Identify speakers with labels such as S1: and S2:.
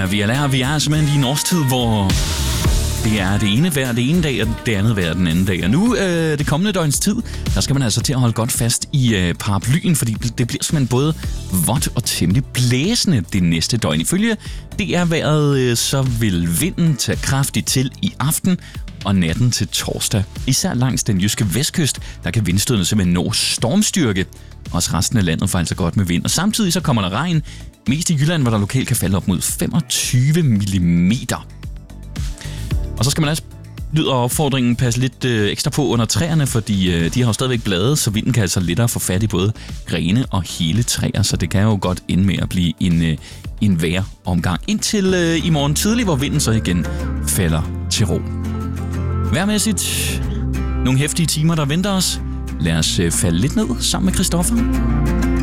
S1: Vi er simpelthen i en årstid, hvor det er det ene vejr det ene dag, og det andet vejr den anden dag. Og nu, det kommende døgns tid, der skal man altså til at holde godt fast i paraplyen, fordi det bliver simpelthen både vådt og temmelig blæsende det næste døgn. Ifølge DR-vejret, så vil vinden tage kraftigt til i aften og natten til torsdag. Især langs den jyske vestkyst, der kan vindstødene simpelthen nå stormstyrke. Også resten af landet får altså godt med vind. Og samtidig så kommer der regn, mest i Jylland, hvor der lokalt kan falde op mod 25 mm. Og så skal man altså, lyder opfordringen, passe lidt ekstra på under træerne, fordi de har jo stadigvæk blade, så vinden kan altså lettere få fat i både grene og hele træer, så det kan jo godt ende med at blive en vejromgang. Indtil i morgen tidlig, hvor vinden så igen falder til ro. Vejrmæssigt nogle heftige timer, der venter os. Lad os falde lidt ned sammen med Christoffer.